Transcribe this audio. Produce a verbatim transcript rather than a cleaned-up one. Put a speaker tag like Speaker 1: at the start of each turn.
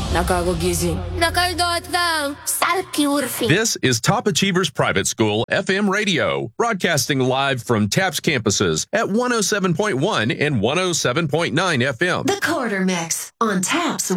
Speaker 1: Nakagugising. Nakaldotang. Salkiurfi.
Speaker 2: This is Top Achievers Private School F M Radio, broadcasting live from TAPS campuses at one oh seven point one and one oh seven point nine F M.
Speaker 3: The Quarter Mix on TAPS